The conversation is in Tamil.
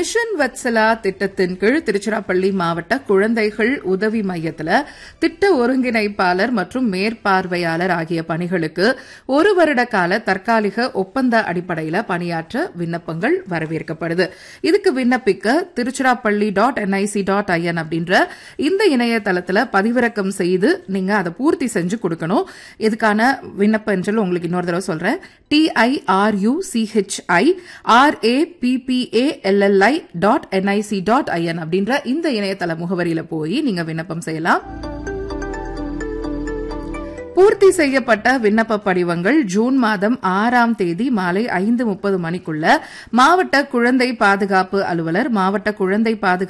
மிஷன் வத்சலா திட்டத்தின் கீழ் திருச்சிராப்பள்ளி மாவட்ட குழந்தைகள் உதவி மையத்தில் திட்ட ஒருங்கிணைப்பாளர் மற்றும் மேற்பார்வையாளர் ஆகிய பணிகளுக்கு 1 வருட கால தற்காலிக ஒப்பந்த அடிப்படையில் பணியாற்ற விண்ணப்பங்கள் வரவேற்கப்படுது. இதுக்கு விண்ணப்பிக்க திருச்சிராப்பள்ளி.nic.in அப்படின்ற இந்த இணையதளத்தில் பதிவிறக்கம் செய்து நீங்க அதை பூர்த்தி செஞ்சு கொடுக்கணும். இதுக்கான விண்ணப்ப எண்கள் உங்களுக்கு இன்னொரு தடவை சொல்றேன். TIRUCHIRAPPALLI.nic.in அப்படின்ற இந்த இணையதள முகவரியில போய் நீங்க விண்ணப்பம் செய்யலாம். பூர்த்தி செய்யப்பட்ட விண்ணப்ப படிவங்கள் ஜூன் மாதம் 6ஆம் தேதி மாலை 5:30 மணிக்குள்ள மாவட்ட குழந்தை பாதுகாப்பு அலுவலர், மாவட்ட குழந்தை பாதுகாப்பு